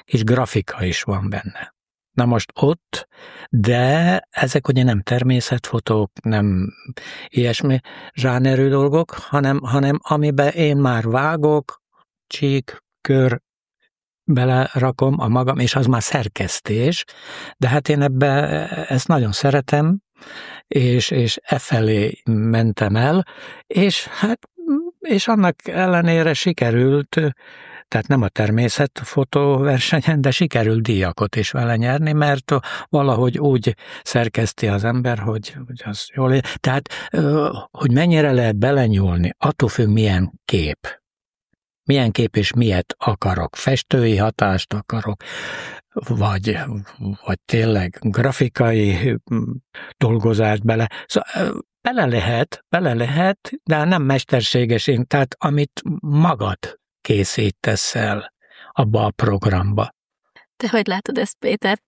és grafika is van benne. Na most ott, de ezek ugye nem természetfotók, nem ilyesmi zsánerű dolgok, hanem amiben én már vágok, csík, kör, belerakom a magam, és az már szerkesztés, de hát én ezt nagyon szeretem, és felé mentem el, és annak ellenére sikerült, tehát nem a természetfotó versenyen, de sikerült díjakat is vele nyerni, mert valahogy úgy szerkeszti az ember, hogy az jól ér. Tehát, hogy mennyire lehet belenyúlni, attól függ, milyen kép. Milyen kép és milyet akarok. Festői hatást akarok, vagy tényleg grafikai dolgozást bele. Szóval bele lehet, de nem mesterséges, tehát amit magad készítesz el abba a programba. Te hogy látod ezt, Péter?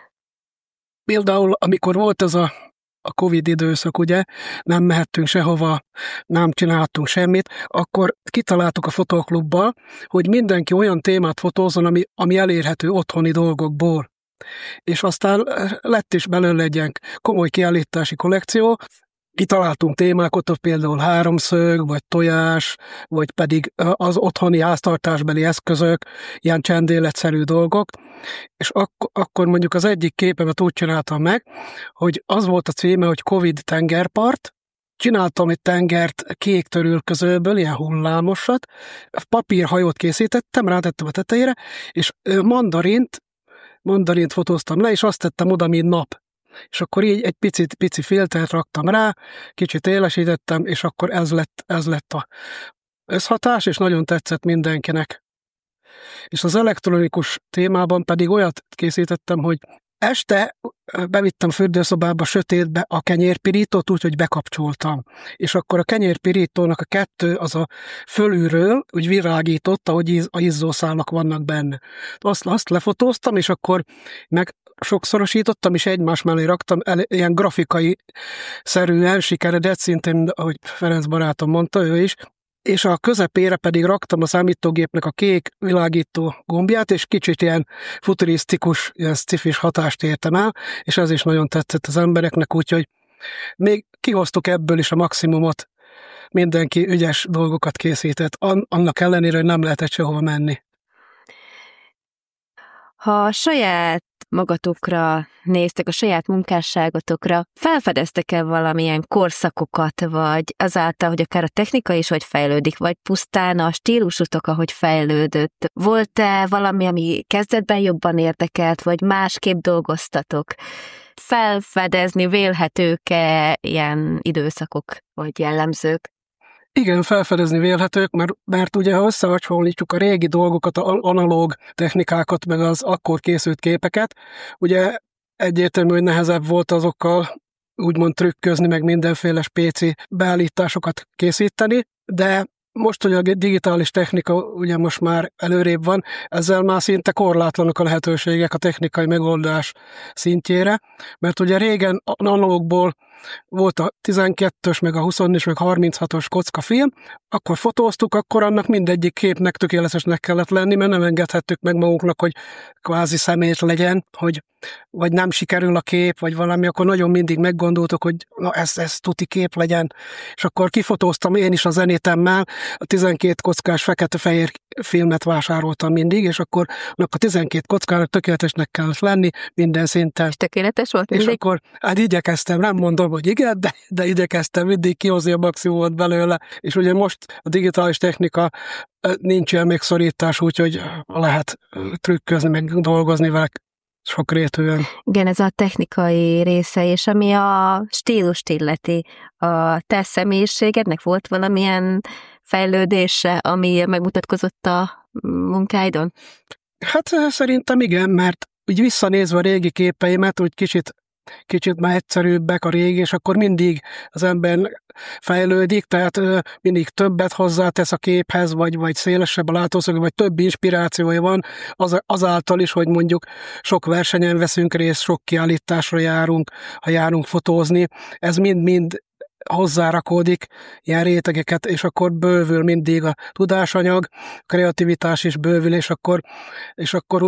Például, amikor volt ez a Covid időszak, ugye, nem mehettünk sehova, nem csináltunk semmit, akkor kitaláltuk a fotóklubbal, hogy mindenki olyan témát fotózzon, ami elérhető otthoni dolgokból. És aztán lett is belőle egy ilyen komoly kiállítási kollekció. Kitaláltunk témákat, például háromszög, vagy tojás, vagy pedig az otthoni háztartásbeli eszközök, ilyen csendéletszerű dolgok, és akkor mondjuk az egyik képemet úgy csináltam meg, hogy az volt a címe, hogy Covid tengerpart, csináltam egy tengert kék törülközőből, ilyen hullámosat, papírhajót készítettem, rátettem a tetejére, és mandarint fotóztam le, és azt tettem oda, mint nap. És akkor így egy pici filtert raktam rá, kicsit élesítettem, és akkor ez lett a összhatás, és nagyon tetszett mindenkinek. És az elektronikus témában pedig olyat készítettem, hogy este bevittem fürdőszobába sötétbe a kenyérpirítót, úgyhogy bekapcsoltam. És akkor a kenyérpirítónak a kettő az a fölülről úgy virágította, hogy a izzószálak vannak benne. Azt lefotóztam, és akkor meg sokszorosítottam, és egymás mellé raktam, ilyen grafikai szerűen sikeredett, szintén, ahogy Ferenc barátom mondta, ő is, és a közepére pedig raktam a számítógépnek a kék világító gombját, és kicsit ilyen futurisztikus, ilyen sci-fis hatást értem el, és ez is nagyon tetszett az embereknek, úgyhogy még kihoztuk ebből is a maximumot. Mindenki ügyes dolgokat készített, annak ellenére, hogy nem lehetett sehova menni. Ha saját magatokra néztek, a saját munkásságotokra, felfedeztek-e valamilyen korszakokat, vagy azáltal, hogy akár a technika is hogy fejlődik, vagy pusztán a stílusotok, ahogy fejlődött? Volt-e valami, ami kezdetben jobban érdekelt, vagy másképp dolgoztatok? Felfedezni vélhetők-e ilyen időszakok, vagy jellemzők? Igen, felfedezni vélhetők, mert ugye ha összehasonlítjuk a régi dolgokat, az analóg technikákat, meg az akkor készült képeket, ugye egyértelmű, hogy nehezebb volt azokkal úgymond trükközni, meg mindenféle spéci beállításokat készíteni, de most, hogy a digitális technika ugye most már előrébb van, ezzel már szinte korlátlanok a lehetőségek a technikai megoldás szintjére, mert ugye régen analógból volt a 12-ös, meg a 24-es, meg 36-os kockafilm, akkor fotóztuk, akkor annak mindegyik képnek tökéletesnek kellett lenni, mert nem engedhettük meg magunknak, hogy kvázi szemét legyen, vagy nem sikerül a kép, vagy valami, akkor nagyon mindig meggondoltuk, hogy na ez tuti kép legyen. És akkor kifotóztam én is a zenétemmel, a 12 kockás fekete-fehér filmet vásároltam mindig, és akkor annak a 12 kockának tökéletesnek kellett lenni minden szinten. És tökéletes volt? És akkor hát igyekeztem, nem mondom, hogy igen, de igyekeztem mindig kihozni a maximumot belőle, és ugye most a digitális technika nincs ilyen megszorítás, úgyhogy lehet trükközni, meg dolgozni vele sokrétűen. Igen, ez a technikai része, és ami a stílust illeti, a te személyiségednek volt valamilyen fejlődése, ami megmutatkozott a munkáidon? Hát szerintem igen, mert úgy visszanézve a régi képeimet, úgy kicsit már egyszerűbbek a régi, és akkor mindig az ember fejlődik, tehát mindig többet hozzátesz a képhez, vagy szélesebb a látószög, vagy több inspirációja van, azáltal is, hogy mondjuk sok versenyen veszünk részt, sok kiállításra járunk, ha járunk fotózni, ez mind hozzárakódik ilyen rétegeket, és akkor bővül mindig a tudásanyag, a kreativitás is bővül, és akkor